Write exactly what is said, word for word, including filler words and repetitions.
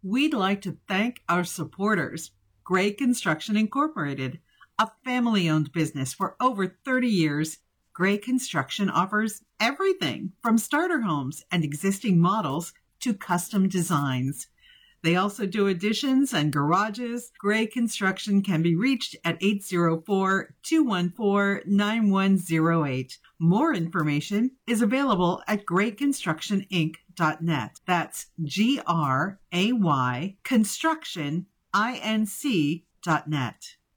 We'd like to thank our supporters, Gray Construction Incorporated, a family-owned business for over thirty years. Gray Construction offers everything from starter homes and existing models to custom designs. They also do additions and garages. Gray Construction can be reached at eight oh four, two one four, nine one oh eight. More information is available at gray construction inc dot net. That's G R A Y construction inc dot net.